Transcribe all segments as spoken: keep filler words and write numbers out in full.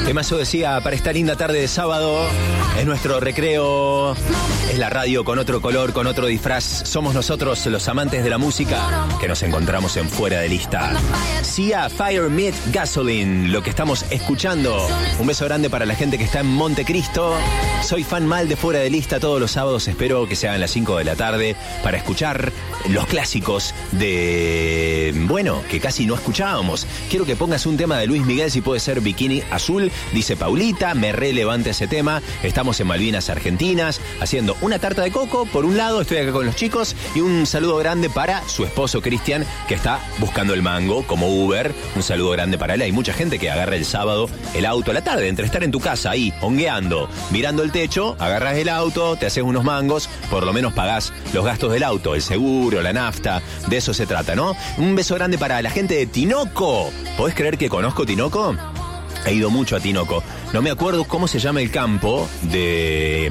Temazo decía, para esta linda tarde de sábado, es nuestro recreo, es la radio con otro color, con otro disfraz. Somos nosotros los amantes de la música que nos encontramos en Fuera de Lista. Sia, Fire Meet Gasoline, lo que estamos escuchando. Un beso grande para la gente que está en Montecristo. Soy fan mal de Fuera de Lista todos los sábados. Espero que sean las cinco de la tarde para escuchar los clásicos de... bueno, que casi no escuchábamos. Quiero que pongas un tema de Luis Miguel, si puede ser Bikini Azul, dice Paulita. Me relevante ese tema. Estamos en Malvinas Argentinas haciendo una tarta de coco. Por un lado, estoy acá con los chicos. Y un saludo grande para su esposo Cristian, que está buscando el mango como Uber. Un saludo grande para él. Hay mucha gente que agarra el sábado el auto a la tarde, entre estar en tu casa ahí, hongueando, mirando el techo, agarras el auto, te haces unos mangos, por lo menos pagás los gastos del auto, el seguro, la nafta, de eso se trata, ¿no? Un beso grande para la gente de Tinoco. ¿Podés creer que conozco Tinoco? He ido mucho a Tinoco. No me acuerdo cómo se llama el campo de,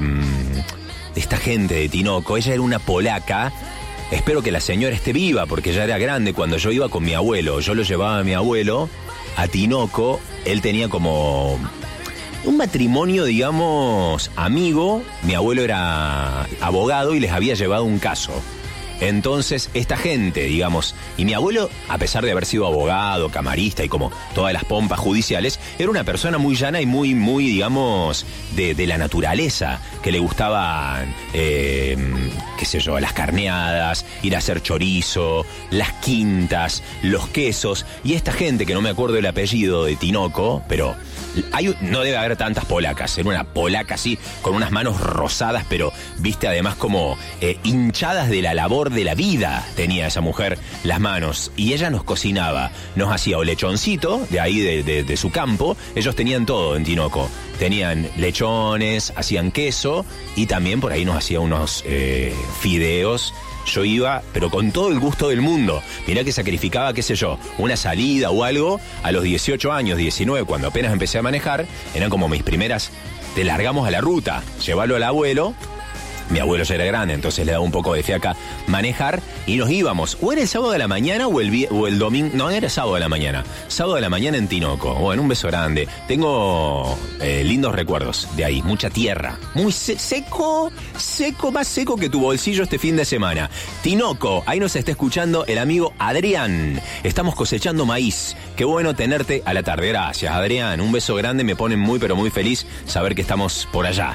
de esta gente de Tinoco. Ella era una polaca. Espero que la señora esté viva, porque ya era grande cuando yo iba con mi abuelo. Yo lo llevaba a mi abuelo a Tinoco. Él tenía como un matrimonio, digamos, amigo. Mi abuelo era abogado y les había llevado un caso. Entonces, esta gente, digamos, y mi abuelo, a pesar de haber sido abogado, camarista y como todas las pompas judiciales, era una persona muy llana y muy, muy, digamos, de, de la naturaleza, que le gustaban, eh, qué sé yo, las carneadas, ir a hacer chorizo, las quintas, los quesos, y esta gente, que no me acuerdo el apellido de Tinoco, pero hay, no debe haber tantas polacas, era una polaca así, con unas manos rosadas, pero, viste, además como eh, hinchadas de la labor de la vida tenía esa mujer las manos, y ella nos cocinaba, nos hacía o lechoncito de ahí de, de, de su campo. Ellos tenían todo en Tinoco, tenían lechones, hacían queso y también por ahí nos hacía unos eh, fideos. Yo iba, pero con todo el gusto del mundo. Mirá que sacrificaba, qué sé yo, una salida o algo a los dieciocho años, diecinueve, cuando apenas empecé a manejar. Eran como mis primeras, te largamos a la ruta, llevarlo al abuelo. Mi abuelo ya era grande, entonces le daba un poco de fiaca manejar y nos íbamos. O era el sábado de la mañana o el, o el domingo. No, era sábado de la mañana. Sábado de la mañana en Tinoco. Bueno, un beso grande. Tengo eh, lindos recuerdos de ahí. Mucha tierra. Muy se- seco, seco, más seco que tu bolsillo este fin de semana. Tinoco, ahí nos está escuchando el amigo Adrián. Estamos cosechando maíz. Qué bueno tenerte a la tarde. Gracias, Adrián. Un beso grande. Me pone muy, pero muy feliz saber que estamos por allá.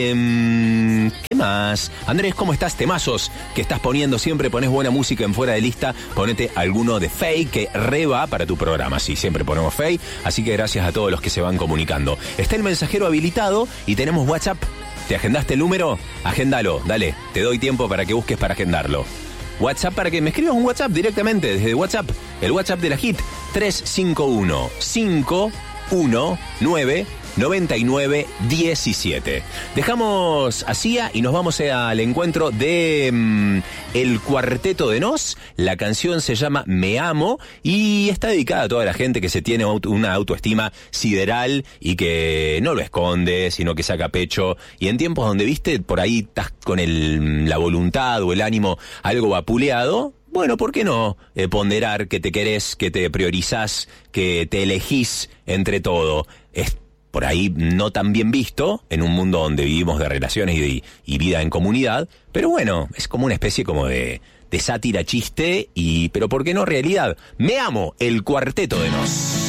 Eh, ¿Qué más? Andrés, ¿cómo estás? Temazos que estás poniendo siempre. Pones buena música en Fuera de Lista. Ponete alguno de Faye, que reba para tu programa. Sí, siempre ponemos Faye. Así que gracias a todos los que se van comunicando. Está el mensajero habilitado y tenemos WhatsApp. ¿Te agendaste el número? Agéndalo, dale. Te doy tiempo para que busques para agendarlo. WhatsApp, para que me escribas un WhatsApp directamente desde WhatsApp. El WhatsApp de la Hit. tres cinco uno, cinco uno nueve, noventa y nueve diecisiete. Dejamos a Sia y nos vamos al encuentro de um, El Cuarteto de Nos. La canción se llama Me Amo y está dedicada a toda la gente que se tiene auto, una autoestima sideral y que no lo esconde, sino que saca pecho. Y en tiempos donde, viste, por ahí estás con el, la voluntad o el ánimo algo vapuleado, bueno, ¿por qué no eh, ponderar que te querés, que te priorizás, que te elegís entre todo? Es por ahí no tan bien visto en un mundo donde vivimos de relaciones y, de, y vida en comunidad, pero bueno, es como una especie como de, de sátira, chiste, y pero ¿por qué no realidad? Me Amo, El Cuarteto de Nos.